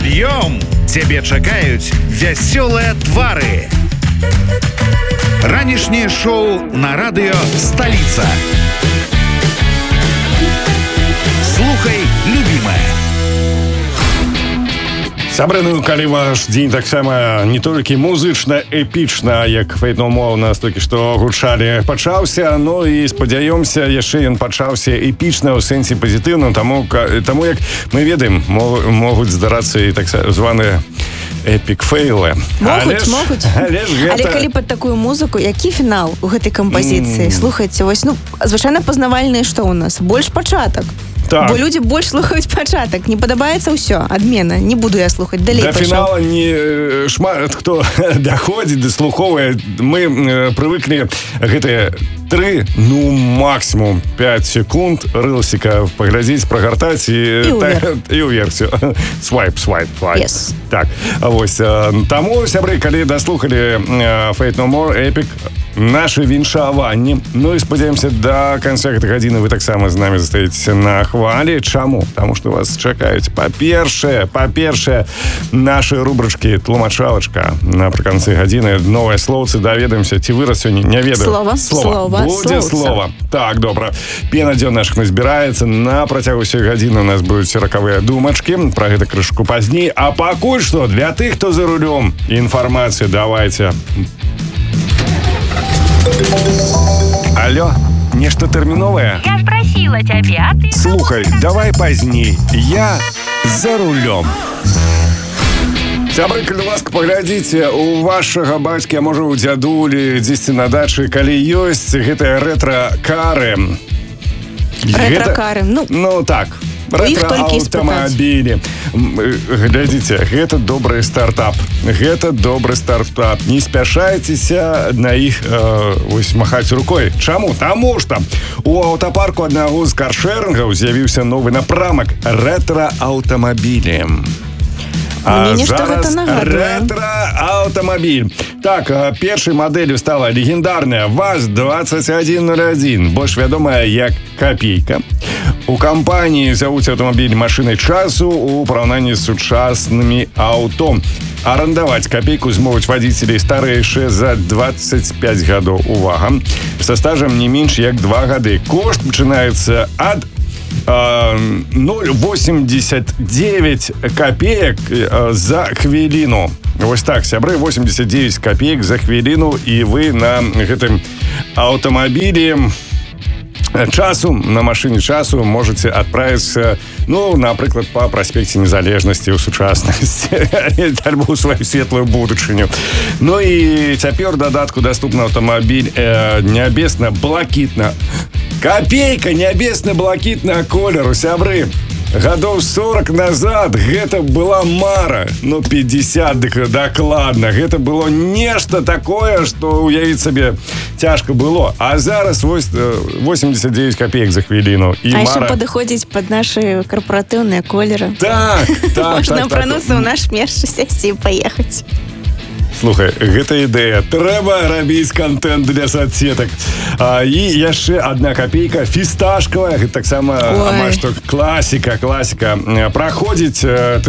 Пад'ём! Цябе чакаюць вясёлыя твары. Ранішняе шоу на радыё «Сталіца». Слухай, любімая. Сябры, ну, калі ваш дзень таксама не толькі музычна, эпічна, як Faith No More у нас толькі што гучалі, пачаўся, ну і спадзяёмся, яшчэ ён пачаўся эпічна ў сэнсе пазітыўным, таму як мы ведаем, могуць здарацца і так званыя эпік-фейлы. Могуць. Але калі пад такую музыку, які фінал у гэтай кампазіцыі? Слухайце, вось, ну, звычайна пазнавальныя што ў нас? Больш пачатак. Так. Бо людзі больш слухаюць пачатак. Не падабаецца ўсё, адмена. Не буду я слухаць, далей пашоў. Да фінала не шмат хто даходзіць, даслухоўвае. Мы прывыклі гэтыя 3, ну, максімум 5 секунд рылсіка паглядзець, прагартаць і ўверх. Свайп. Yes. Так, вось. Таму, сябры, калі даслухалі Faith No More, Epic, нашы віншаванні. Ну і спадзяемся, да канца гэтай гадзіны вы таксама з намі застаецеся на хвалі. Чаму? Таму што вас чакаюць па-першае, нашы рубрычкі «Тлумачалачка». Напрыканцы гадзіны новыя слоўцы даведаемся, ці вырас сёння, не ведаю. Слова. Будзе слова. Так, добра. Пена дзён нашых назбіраецца. На працягу ўсёй гадзіны у нас будуць ракавыя думачкі. Пра гэта крышку пазней. А пакуль што, для тых, хто за рулём, інфармацыю давайце. Алло, нешта тэрміновае? Я спросила тебе, а ты... Слухай, давай пазней. Я за рулем. Сябры, калі ласка, паглядзіце, у вашага бацькі, а можа у дзядулі, дзесьці на дачы, калі ёсць гэтыя рэтра-кары. Рэтра-кары, ну так. Рэтра-аўтамабілі. Глядзіце, гэта добры стартап. Не спяшайцеся на іх вось махаць рукой. Чаму? Таму што у аўтапарку аднаго з каршэрынгаў з'явіўся новы напрамак рэтра-аўтамабілі. Мне нешта гэта нагадвае. Рэтра-аўтамабіль. Так, першай мадэллю стала легендарная ВАЗ-2101, больш вядомая як «Капейка». У кампаніі завуць аўтамабіль машынай часу у параўнанні з сучаснымі аўто. Арандаваць «Капейку» змогуць вадзіцелі старэйшыя за 25 гадоў. Увага! Са стажам не менш як 2 гады. Кошт пачынаецца ад 0,89 копеек за хвіліну. Вось так, сябры, 89 копеек за хвіліну, і вы на гэтым аўтамабілі часу, на машыне часу можете адправіцца, ну, напрыклад, па праспекце Незалежнасці ў сучаснасці, альбо ў сваю светлую будучыню. Ну і цяпер дадатку даступны аўтамабіль нябесна-блакітна. Копейка нябесна-блакітнага колеру, сябры. Гадоў 40 назад гэта была мара. Ну, 50 дакладна. Гэта было нешта такое, што уявіць сабе цяжка было. А зараз 89 копеек за хвіліну. А яшчэ падыходзіць пад нашы карпаратыўныя колеры. Так. Можна апрануцца ў наш першы сесіі і паехаць. Слухай, гэта ідэя. Трэба рабіць контент для соцсетак. І яшчэ одна копейка фісташкавая. Гэта таксама амаль што класіка. Праходзіць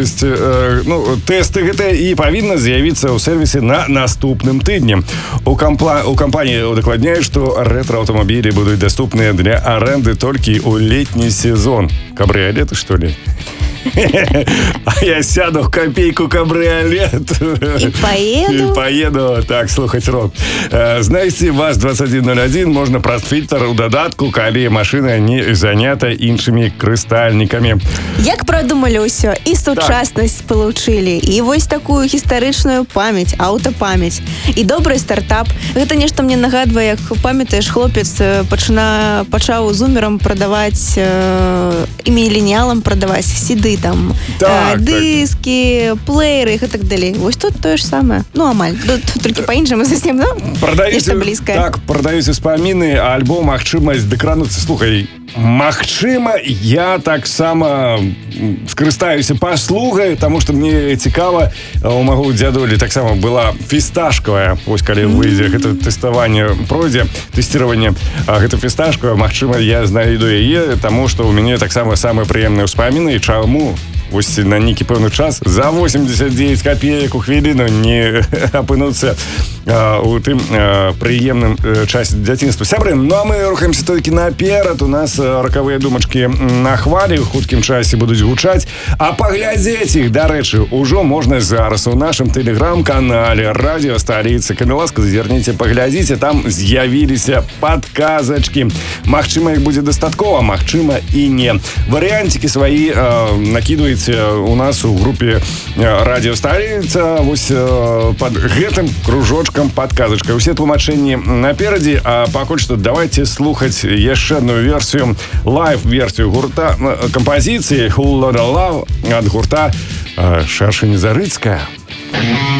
тэсты гэтыя і павінна з'явіцца ў сервісе на наступным тыдні. У кампаніі удакладняюць, што рэтра-аўтамабілі будуць даступныя для арэнды толькі ў летні сезон. Кабрыялеты, што ли? А я сяду в копейку кабриолет и поеду. Так, слухаць рок. Знайсці ВАЗ-2101 можна праз фільтр у дадатку, калі машына не занята іншымі крыстальнікамі. Як прадумалі ўсё? І сучаснасць спалучылі, і вось такую гістарычную памяць, аўтапамяць, і добры стартап. Гэта нешта мне нагадвае, як памятаеш, хлопец пачаў зумерам прадаваць і міленіалам прадаваць сіды там, диски, плееры і так далей. Вось тут тое ж самае. Ну, амаль. Толькі па-іншаму зусім, ну, нешта блізкае. Так, прадаюць успаміны, альбо магчымасць дакрануцца. Слухай, магчыма, я таксама скарыстаюся паслугай, таму што мне цікава, у маго дзядулі таксама была фісташкавая, вось калі выйдзе гэта тэставанне, пройдзе тэсціраванне, гэта фісташкавая, магчыма, я знайду яе, таму што ў мяне таксама самыя прыемныя ўспаміны, чаму вось на нейкі пэўны час за 89 копеек у хвіліну не апынуцца у тым прыемным часе дзяцінства. Сябры, ну а мы рухаемся толькі наперад. У нас рокавыя думачкі на хвалі, у хуткім часе будуць гучаць. А паглядзець іх, дарэчы, ужо можна зараз у нашым тэлеграм-канале «Радио Столица». Калі ласка, зазірніце, паглядзіце, там з'явіліся падказачкі. Магчыма, іх будзе дастаткова, магчыма і не. Варыянцікі сваі накідвайце у нас у групе «Радио Столица» вось пад гэтым кружочкам падказачка. Усе тлумачэнні наперадзе, а пакуль што давайте слухаць яшчэ одну версію, лайв-версію гурта, кампазіцыі «Whole Lotta Love» ад гурта Шаршыня Зарыцкая.